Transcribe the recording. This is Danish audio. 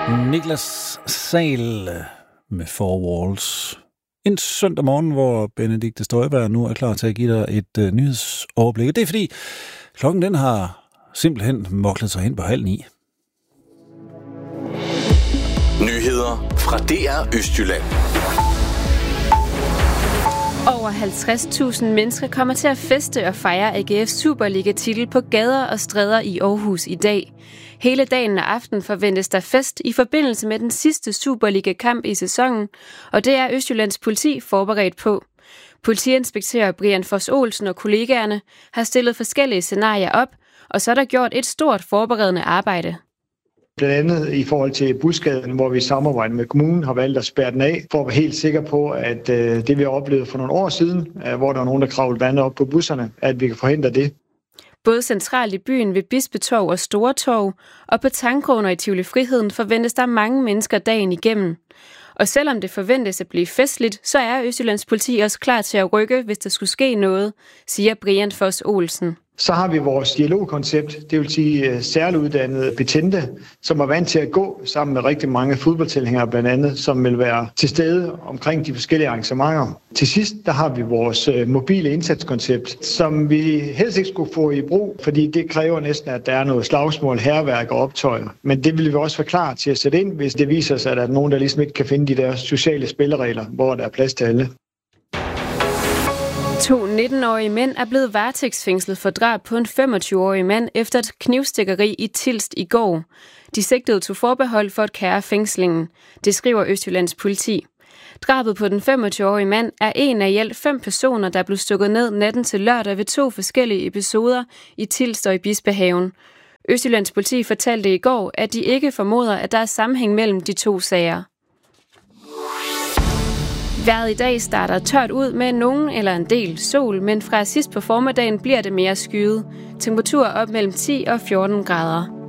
Niklas Sahl med Four Walls. En søndag morgen, hvor Benedikte Støjberg nu er klar til at give dig et nyhedsoverblik. Det er fordi, klokken den har simpelthen moklet sig hen på 8:30. Nyheder fra DR Østjylland. Over 50.000 mennesker kommer til at feste og fejre AGF's Superliga-titel på gader og stræder i Aarhus i dag. Hele dagen og aften forventes der fest i forbindelse med den sidste Superliga-kamp i sæsonen, og det er Østjyllands politi forberedt på. Politiinspektør Brian Foss Olsen og kollegaerne har stillet forskellige scenarier op, og så er der gjort et stort forberedende arbejde. Blandt andet i forhold til busgaden, hvor vi i samarbejde med kommunen har valgt at spærre den af, for at være helt sikker på, at det vi har oplevet for nogle år siden, hvor der var nogen, der kravlede vand op på busserne, at vi kan forhindre det. Både centralt i byen ved Bispetorv og Stortorv, og på Tangkrogen og i Tivoli Friheden forventes der mange mennesker dagen igennem. Og selvom det forventes at blive festligt, så er Østjyllands politi også klar til at rykke, hvis der skulle ske noget, siger Brian Foss Olsen. Så har vi vores dialogkoncept, det vil sige særligt betjente, som er vant til at gå sammen med rigtig mange fodboldtilhængere blandt andet, som vil være til stede omkring de forskellige arrangementer. Til sidst der har vi vores mobile indsatskoncept, som vi helst ikke skulle få i brug, fordi det kræver næsten, at der er noget slagsmål, hærværk og optøjer. Men det vil vi også være klar til at sætte ind, hvis det viser sig, at der er nogen, der ligesom ikke kan finde de der sociale spilleregler, hvor der er plads til alle. 2 19-årige mænd er blevet varetægtsfængslet for drab på en 25-årig mand efter et knivstikkeri i Tilst i går. De sigtede tog forbehold for at kære fængslingen. Det skriver Østjyllands politi. Drabet på den 25-årige mand er en af i alt 5 personer, der blev stukket ned natten til lørdag ved 2 forskellige episoder i Tilst og i Bispehaven. Østjyllands politi fortalte i går, at de ikke formoder, at der er sammenhæng mellem de 2 sager. Vejret i dag starter tørt ud med nogen eller en del sol, men fra sidst på formiddagen bliver det mere skyet. Temperatur op mellem 10 og 14 grader.